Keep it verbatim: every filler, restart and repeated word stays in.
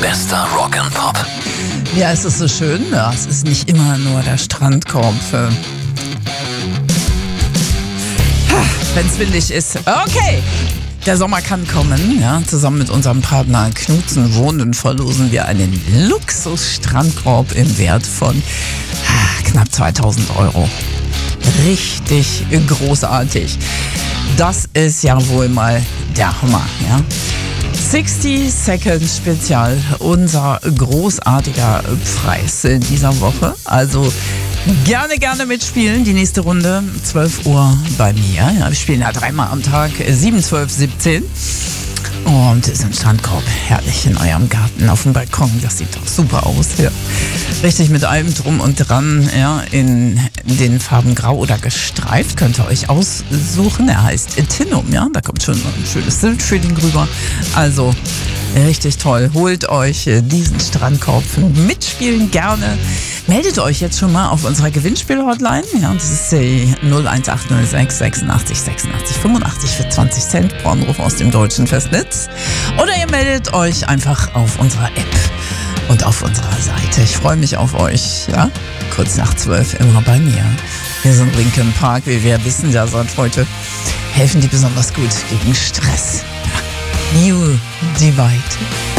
Bester Rock and Pop. Ja, es ist so schön. Ja, es ist nicht immer nur der Strandkorb. Wenn es windig ist. Okay. Der Sommer kann kommen, ja. Zusammen mit unserem Partner Knutzen Wohnen verlosen wir einen Luxus-Strandkorb im Wert von ah, knapp zweitausend Euro. Richtig großartig. Das ist ja wohl mal der Hammer, ja. sixty Second Spezial, unser großartiger Preis in dieser Woche. Also gerne, gerne mitspielen. Die nächste Runde, zwölf Uhr bei mir. Ja, wir spielen ja dreimal am Tag, sieben, zwölf, siebzehn. Und ist ein Strandkorb herrlich in eurem Garten auf dem Balkon. Das sieht doch super aus. Ja. Richtig mit allem drum und dran. Ja, in den Farben grau oder gestreift könnt ihr euch aussuchen. Er heißt Tinum. Ja, da kommt schon ein schönes Sildfeeling rüber. Also richtig toll. Holt euch diesen Strandkorb. Mitspielen gerne. Meldet euch jetzt schon mal auf unserer Gewinnspiel-Hotline. Ja, das ist die null eins acht null sechs sechsundachtzig sechsundachtzig fünfundachtzig für zwanzig Cent pro Anruf aus dem deutschen Festnetz. Oder ihr meldet euch einfach auf unserer App und auf unserer Seite. Ich freue mich auf euch. Ja? Kurz nach zwölf immer bei mir. Wir sind Linkin Park, wie wir wissen ja seit heute, helfen die besonders gut gegen Stress. Ja. New Divide.